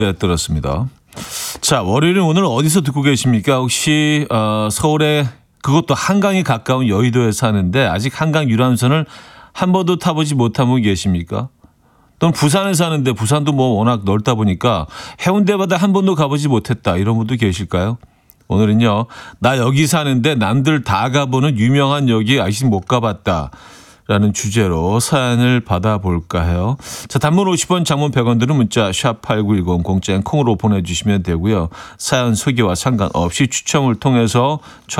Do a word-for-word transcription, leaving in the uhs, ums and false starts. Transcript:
네, 들었습니다. 자, 월요일은 오늘 어디서 듣고 계십니까? 혹시 어, 서울에 그것도 한강이 가까운 여의도에 사는데 아직 한강 유람선을 한 번도 타보지 못한 분 계십니까? 또는 부산에 사는데 부산도 뭐 워낙 넓다 보니까 해운대 바다 한 번도 가보지 못했다 이런 분도 계실까요? 오늘은요. 나 여기 사는데 남들 다 가보는 유명한 여기 아직 못 가봤다. 라는 주제로 사연을 받아볼까 해요. 자, 단문 오십 원, 장문 백 원 드는 문자 샵 팔구일공 공짜인 콩으로 보내주시면 되고요. 사연 소개와 상관없이 추첨을 통해서